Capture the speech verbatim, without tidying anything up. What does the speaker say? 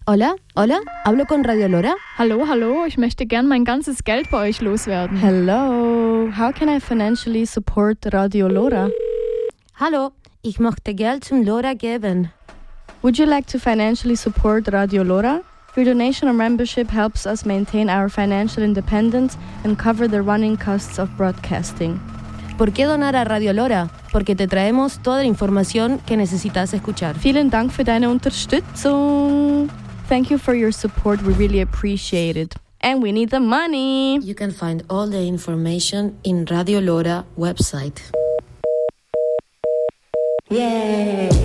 Hola, hola, hablo con Radio Lora. Hallo, hallo, ich möchte gern mein ganzes Geld bei euch loswerden. Hello, how can I financially support Radio Lora? Hallo, ich möchte Geld zum Lora geben. Would you like to financially support Radio Lora? Your donation or membership helps us maintain our financial independence and cover the running costs of broadcasting. ¿Por qué donar a Radio Lora? Porque te traemos toda la información que necesitas escuchar. Vielen Dank für deine Unterstützung. Thank you for your support. We really appreciate it. And we need the money. You can find all the information in Radio Lora website. Yay!